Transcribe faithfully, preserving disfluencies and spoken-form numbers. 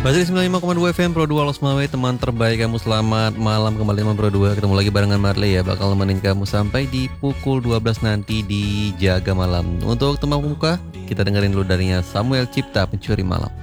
Masih di sembilan puluh lima koma dua F M Pro dua Los Mawai, teman terbaik kamu. Selamat malam kembali teman Pro dua. Ketemu lagi barengan Marley ya, bakal nemenin kamu sampai di pukul dua belas nanti di Jaga Malam. Untuk teman pembuka, kita dengerin dulu darinya Samuel Cipta, Pencuri Malam.